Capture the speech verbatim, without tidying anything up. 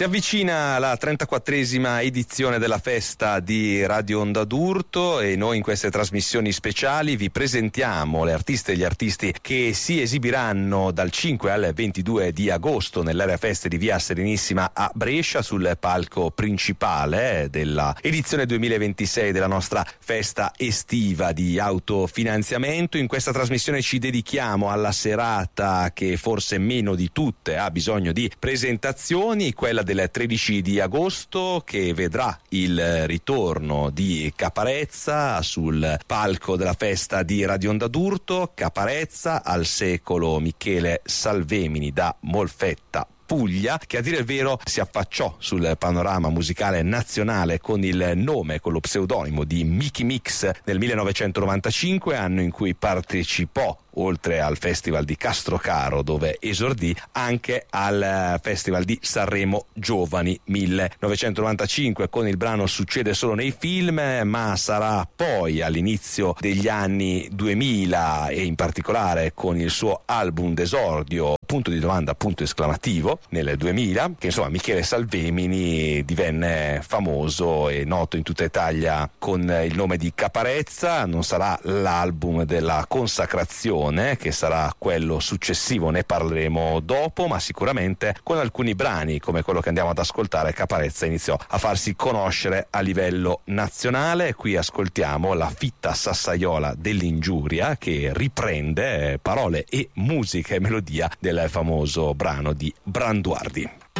Si avvicina la trentaquattresima edizione della festa di Radio Onda d'Urto e noi in queste trasmissioni speciali vi presentiamo le artiste e gli artisti che si esibiranno dal cinque al ventidue di agosto nell'area feste di Via Serenissima a Brescia sul palco principale della edizione duemilaventisei della nostra festa estiva di autofinanziamento. In questa trasmissione ci dedichiamo alla serata che forse meno di tutte ha bisogno di presentazioni, quella del tredici di agosto, che vedrà il ritorno di Caparezza sul palco della festa di Radio Onda d'Urto. Caparezza, al secolo Michele Salvemini da Molfetta, Puglia, che a dire il vero si affacciò sul panorama musicale nazionale con il nome, con lo pseudonimo di Mickey Mix nel millenovecentonovantacinque, anno in cui partecipò, oltre al Festival di Castrocaro dove esordì, anche al Festival di Sanremo Giovani millenovecentonovantacinque con il brano Succede solo nei film, ma sarà poi all'inizio degli anni duemila e in particolare con il suo album d'esordio punto di domanda punto esclamativo nel duemila che insomma Michele Salvemini divenne famoso e noto in tutta Italia con il nome di Caparezza. Non sarà l'album della consacrazione, che sarà quello successivo, ne parleremo dopo, ma sicuramente con alcuni brani come quello che andiamo ad ascoltare Caparezza iniziò a farsi conoscere a livello nazionale. Qui ascoltiamo la fitta sassaiola dell'ingiuria che riprende parole e musica e melodia del famoso brano di Branduardi.